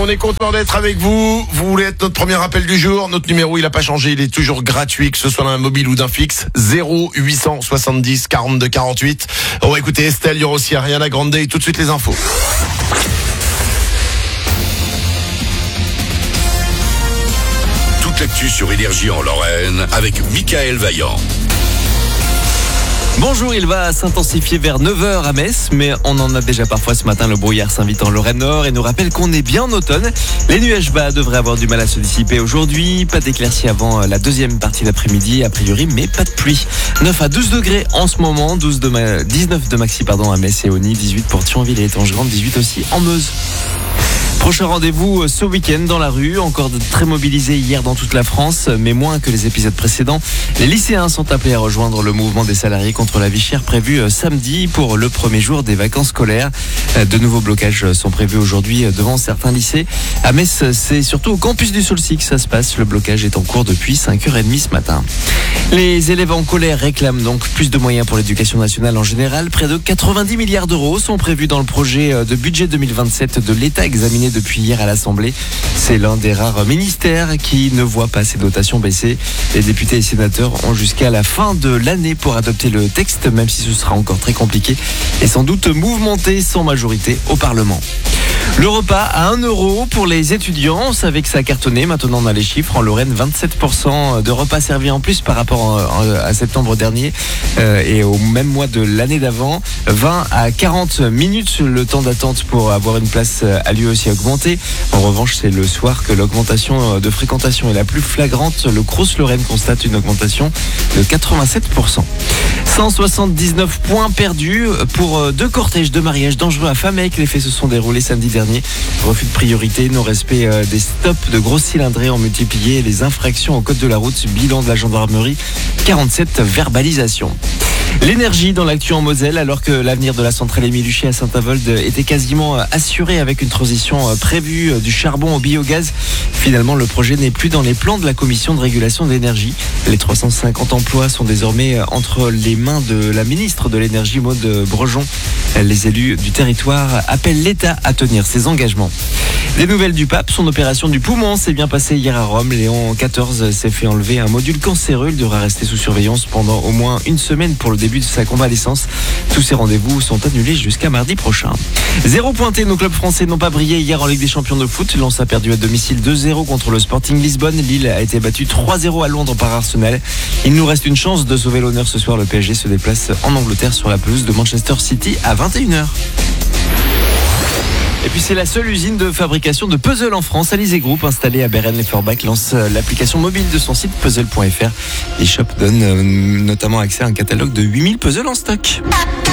on est content d'être avec vous. Vous voulez être notre premier appel du jour. Notre numéro, il n'a pas changé, il est toujours gratuit, que ce soit d'un mobile ou d'un fixe. 0870 42 48. On va écouter Estelle, il y aura aussi Ariana Grande et tout de suite les infos. Toute l'actu sur Énergie en Lorraine avec Michael Vaillant. Bonjour, il va s'intensifier vers 9h à Metz, mais on en a déjà parfois ce matin. Le brouillard s'invite en Lorraine Nord et nous rappelle qu'on est bien en automne. Les nuages bas devraient avoir du mal à se dissiper aujourd'hui. Pas d'éclaircies avant la deuxième partie d'après-midi, a priori, mais pas de pluie. 9 à 12 degrés en ce moment, 19 de maxi à Metz et Osny, 18 pour Thionville et Étanges-Grande, 18 aussi en Meuse. Prochain rendez-vous ce week-end dans la rue, encore très mobilisés hier dans toute la France, mais moins que les épisodes précédents. Les lycéens sont appelés à rejoindre le mouvement des salariés contre la vie chère prévu samedi pour le premier jour des vacances scolaires. De nouveaux blocages sont prévus aujourd'hui devant certains lycées. À Metz, c'est surtout au campus du Saulcy que ça se passe. Le blocage est en cours depuis 5h30 ce matin. Les élèves en colère réclament donc plus de moyens pour l'éducation nationale en général. Près de 90 milliards d'euros sont prévus dans le projet de budget 2027 de l'État examiné depuis hier à l'Assemblée. C'est l'un des rares ministères qui ne voit pas ses dotations baisser. Les députés et sénateurs ont jusqu'à la fin de l'année pour adopter le texte, même si ce sera encore très compliqué et sans doute mouvementé sans majorité au Parlement. Le repas à 1 euro pour les étudiants, on savait que ça a cartonné, maintenant on a les chiffres. En Lorraine, 27% de repas servis en plus par rapport à septembre dernier et au même mois de l'année d'avant. 20 à 40 minutes, le temps d'attente pour avoir une place a lui aussi augmenté. En revanche, c'est le soir que l'augmentation de fréquentation est la plus flagrante. Le Crous Lorraine constate une augmentation de 87%. 179 points perdus pour 2 cortèges de mariage dangereux à Famec. Les faits se sont déroulés samedi dernier. Refus de priorité, non-respect des stops de grosses cylindrées ont multiplié les infractions au code de la route. Bilan de la gendarmerie, 47 verbalisations. L'énergie dans l'actu en Moselle, alors que l'avenir de la centrale Émile Huchet à Saint-Avold était quasiment assuré avec une transition prévue du charbon au biogaz. Finalement, le projet n'est plus dans les plans de la commission de régulation de l'énergie. Les 350 emplois sont désormais entre les mains de la ministre de l'énergie, Maude Brejon. Les élus du territoire appellent l'État à tenir ses engagements. Des nouvelles du pape, son opération du poumon s'est bien passée hier à Rome. Léon XIV s'est fait enlever un module cancéreux. Il devra rester sous surveillance pendant au moins une semaine pour le début de sa convalescence. Tous ces rendez-vous sont annulés jusqu'à mardi prochain. 0 pointé, nos clubs français n'ont pas brillé hier en Ligue des Champions de foot. Lens a perdu à domicile 2-0 contre le Sporting Lisbonne. Lille a été battu 3-0 à Londres par Arsenal. Il nous reste une chance de sauver l'honneur ce soir. Le PSG se déplace en Angleterre sur la pelouse de Manchester City à 21h. Et puis c'est la seule usine de fabrication de puzzles en France. Alizé Group, installée à Bérennes-les-Forbach, lance l'application mobile de son site puzzle.fr. Les shops donnent notamment accès à un catalogue de 8000 puzzles en stock.